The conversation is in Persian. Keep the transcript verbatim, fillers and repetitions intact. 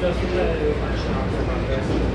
就是在蛮喜欢这个